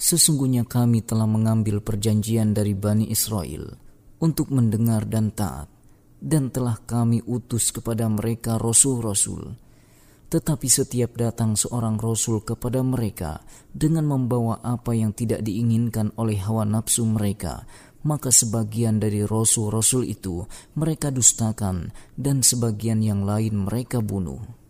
Sesungguhnya kami telah mengambil perjanjian dari Bani Israel untuk mendengar dan taat, dan telah kami utus kepada mereka rasul-rasul. Tetapi setiap datang seorang rasul kepada mereka dengan membawa apa yang tidak diinginkan oleh hawa nafsu mereka, maka sebagian dari rasul-rasul itu mereka dustakan dan sebagian yang lain mereka bunuh.